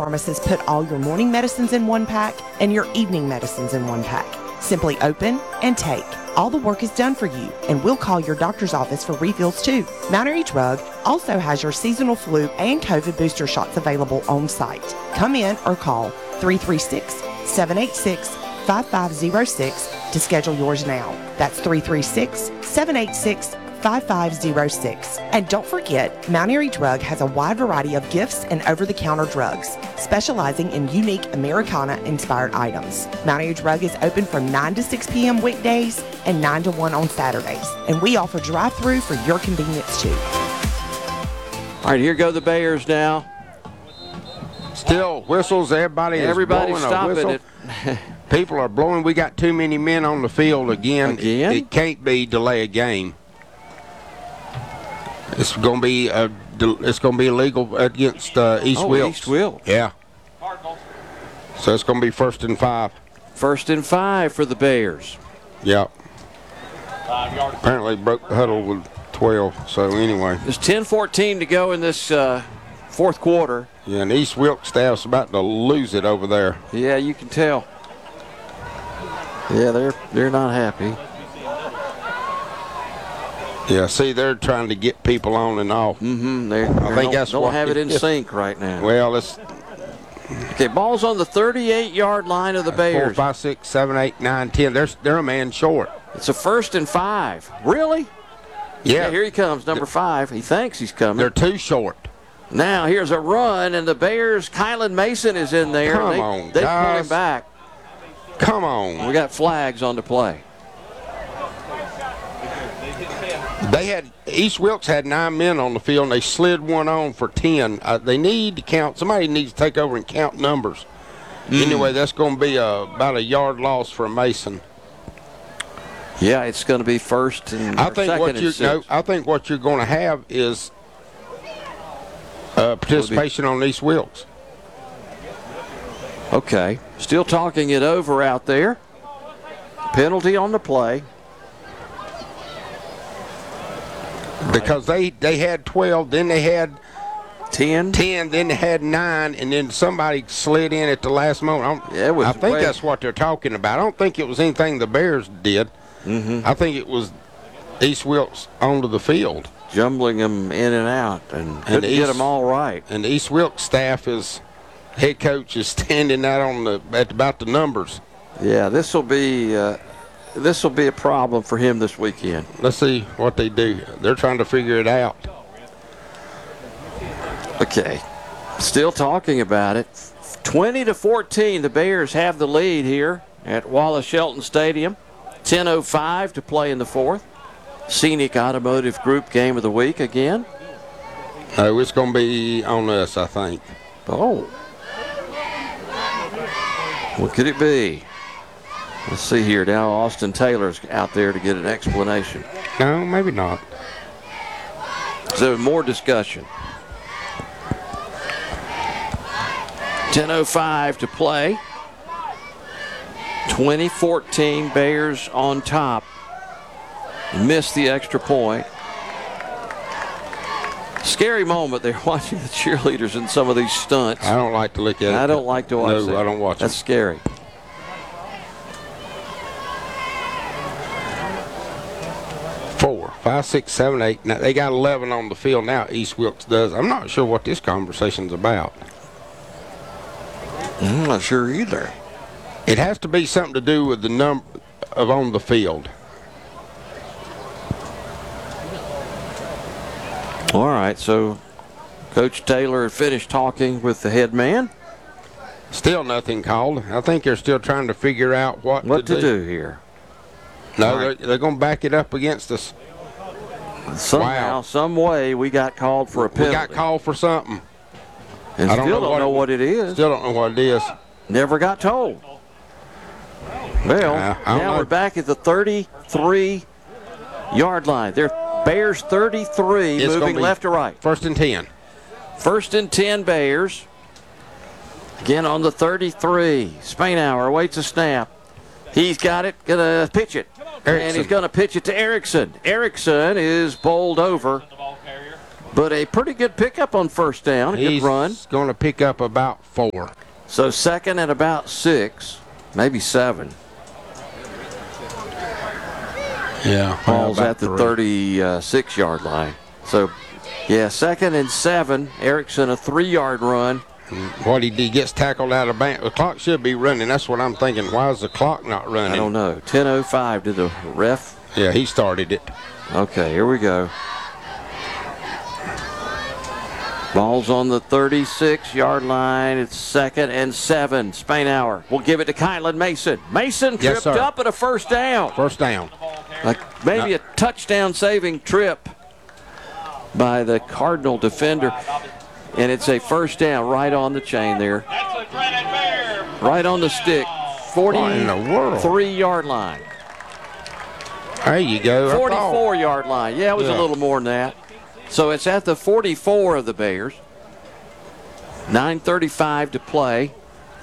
pharmacists put all your morning medicines in one pack and your evening medicines in one pack. Simply open and take. All the work is done for you, and we'll call your doctor's office for refills too. Mount Airy Drug also has your seasonal flu and COVID booster shots available on site. Come in or call 336-786-5506 to schedule yours now. That's 336-786-5506. And don't forget, Mount Airy Drug has a wide variety of gifts and over-the-counter drugs, specializing in unique Americana-inspired items. Mount Airy Drug is open from 9 to 6 p.m. weekdays and 9 to 1 on Saturdays. And we offer drive-through for your convenience, too. All right, here go the Bears now. Still whistles. Everybody's stopping it. People are blowing. We got too many men on the field again. It can't be delay a game. It's going to be illegal against East Wilkes. East Wilkes. Yeah. So it's going to be 1st and 5. 1st and 5 for the Bears. Yeah. Apparently broke the huddle with 12. So anyway, there's 10:14 to go in this fourth quarter. Yeah, and East Wilkes staff's about to lose it over there. Yeah, you can tell. Yeah, they're not happy. Yeah, see, they're trying to get people on and off. Mm-hmm. I think that's don't what have it in sync right now. Well, it's okay. Ball's on the 38-yard line of the Bears. 4, 5, 6, 7, 8, 9, 10. They're a man short. It's a 1st and 5. Really? Yeah. Here he comes, number 5. He thinks he's coming. They're too short. Now here's a run, and the Bears. Kylan Mason is in there. Come on, they guys. pull him back. Come on. We got flags on the play. East Wilkes had 9 men on the field, and they slid one on for 10. They need to count. Somebody needs to take over and count numbers. Anyway, that's going to be about a yard loss for Mason. Yeah, it's going to be first and I think what you're going to have is participation on East Wilkes. Okay, still talking it over out there. Penalty on the play. Because they had 12, then they had 10, then they had 9, and then somebody slid in at the last moment. I think that's what they're talking about. I don't think it was anything the Bears did. Mm-hmm. I think it was East Wilkes onto the field. Jumbling them in and out and couldn't get them all right. And the East Wilkes staff head coach is standing out at about the numbers. Yeah, this will be a problem for him this weekend. Let's see what they do. They're trying to figure it out. Okay, still talking about it. 20-14, the Bears have the lead here at Wallace Shelton Stadium. 10:05 to play in the fourth. Scenic Automotive Group game of the week again. It's going to be on us, I think. Oh. What could it be? Let's see here. Now Austin Taylor's out there to get an explanation. No, maybe not. So more discussion. 10:05 to play. 20-14, Bears on top. Missed the extra point. Scary moment there watching the cheerleaders in some of these stunts. I don't like to look at it. I don't like to watch that. No, I don't watch it. That's scary. Four, 5, 6, 7, 8. Now, they got 11 on the field now. East Wilkes does. I'm not sure what this conversation's about. I'm not sure either. It has to be something to do with the number of on the field. All right, so Coach Taylor finished talking with the head man. Still nothing called. I think they're still trying to figure out what to do here. No, right. they're going to back it up against us. Somehow, some way, we got called for a penalty. We got called for something. And I still don't know what it is. Still don't know what it is. Never got told. Well, now we're back at the 33-yard line. They're Bears 33, moving left to right. 1st and 10. 1st and 10, Bears. Again on the 33. Spainhour waits a snap. He's got it, gonna pitch it. Erickson. And he's gonna pitch it to Erickson. Erickson is bowled over. But a pretty good pickup on first down. Good run. He's going to pick up about 4. So second and about 6, maybe 7. Yeah. Ball's at the 36-yard line. So, yeah, second and 7. Erickson a 3-yard run. What he gets tackled out of bounds. The clock should be running. That's what I'm thinking. Why is the clock not running? I don't know. 10:05 to the ref. Yeah, he started it. Okay, here we go. Ball's on the 36-yard line. It's second and 7. Spainhour will give it to Kylan Mason. Mason tripped up at a first down. First down. Like maybe a touchdown-saving trip by the Cardinal defender. And it's a first down right on the chain there. Right on the stick. 43-yard line. There you go. 44-yard line. Yeah, it was a little more than that. So it's at the 44 of the Bears. 9:35 to play.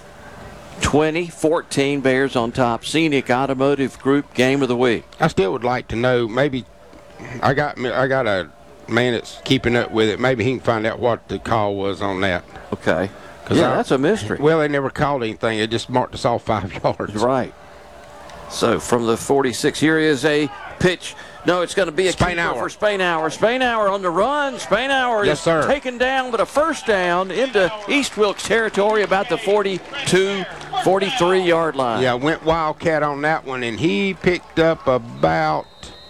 20-14 Bears on top. Scenic Automotive Group Game of the Week. I still would like to know, maybe I got a man that's keeping up with it. Maybe he can find out what the call was on that. Okay. Yeah, that's a mystery. Well, they never called anything. They just marked us off 5 yards. Right. So from the 46, here is a pitch. No, it's going to be a keeper for Spainhour. Spainhour on the run. Spainhour is taken down, but a first down into East Wilkes territory about the 42, 43-yard line. Yeah, went Wildcat on that one, and he picked up about...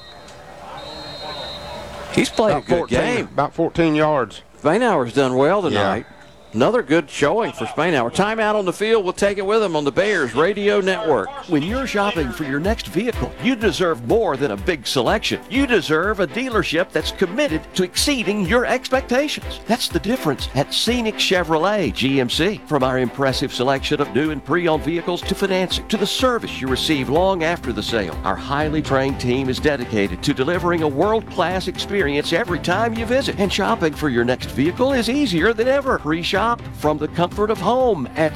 He's played a good game. About 14 yards. Spainhour's done well tonight. Yeah. Another good showing for Spainhour. Timeout on the field. We'll take it with him on the Bears Radio Network. When you're shopping for your next vehicle, you deserve more than a big selection. You deserve a dealership that's committed to exceeding your expectations. That's the difference at Scenic Chevrolet GMC. From our impressive selection of new and pre-owned vehicles to financing to the service you receive long after the sale, our highly trained team is dedicated to delivering a world-class experience every time you visit. And shopping for your next vehicle is easier than ever. Pre-shop from the comfort of home at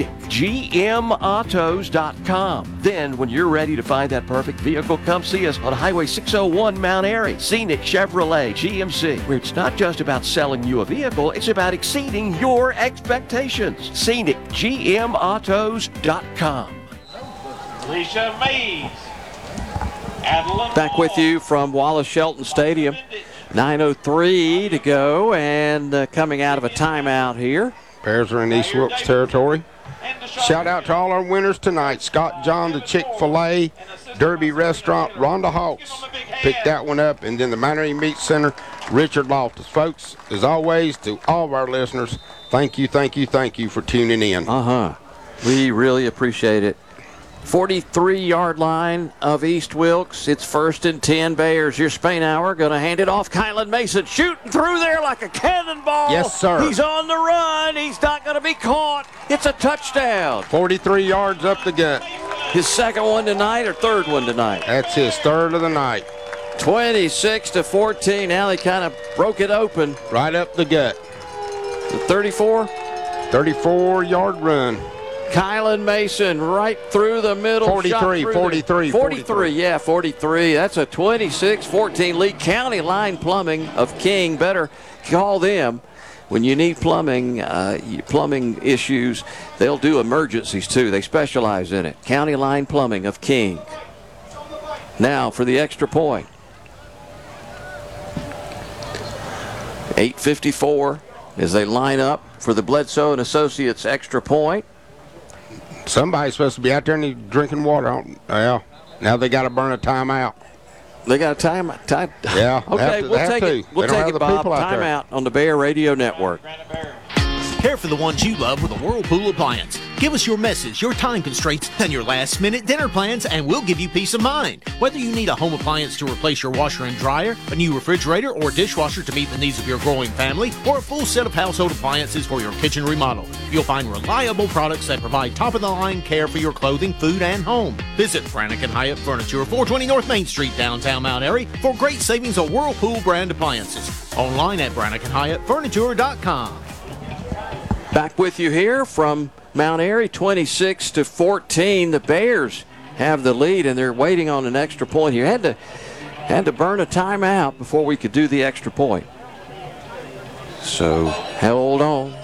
scenicgmautos.com. Then, when you're ready to find that perfect vehicle, come see us on Highway 601 Mount Airy. Scenic Chevrolet GMC, where it's not just about selling you a vehicle, it's about exceeding your expectations. scenicgmautos.com. Alicia Mays. Back with you from Wallace Shelton Stadium. 9:03 to go, and coming out of a timeout here. Bears are in East Wilkes territory. Shout out to all our winners tonight. Scott John, the Chick-fil-A, Derby Restaurant, Rhonda Hawks picked that one up, and then the Mount Meat Center, Richard Loftus. Folks, as always, to all of our listeners, thank you for tuning in. We really appreciate it. 43-yard line of East Wilkes. It's 1st and 10 Bears. Here's Spainhour going to hand it off. Kylan Mason shooting through there like a cannonball. Yes, sir. He's on the run. He's not going to be caught. It's a touchdown. 43 yards up the gut. His second one tonight or third one tonight? That's his third of the night. 26-14. Now they kind of broke it open. Right up the gut. The 34? 34-yard run. Kylan Mason right through the middle. 43. Yeah, 43. That's a 26-14 lead. County Line Plumbing of King. Better call them when you need plumbing issues. They'll do emergencies too. They specialize in it. County Line Plumbing of King. Now for the extra point. 8:54 as they line up for the Bledsoe and Associates extra point. Somebody's supposed to be out there and drinking water. Well, now they got to burn a timeout. They got a timeout. Yeah. Okay, we'll take it. We'll take it, Bob. Timeout on the Bear Radio Network. Care for the ones you love with a Whirlpool appliance. Give us your messes, your time constraints, and your last-minute dinner plans, and we'll give you peace of mind. Whether you need a home appliance to replace your washer and dryer, a new refrigerator or dishwasher to meet the needs of your growing family, or a full set of household appliances for your kitchen remodel, you'll find reliable products that provide top-of-the-line care for your clothing, food, and home. Visit Brannick & Hyatt Furniture, 420 North Main Street, downtown Mount Airy, for great savings on Whirlpool brand appliances. Online at BrannickandHyattFurniture.com. Back with you here from Mount Airy, 26-14. The Bears have the lead, and they're waiting on an extra point here. Had to burn a timeout before we could do the extra point. So hold on.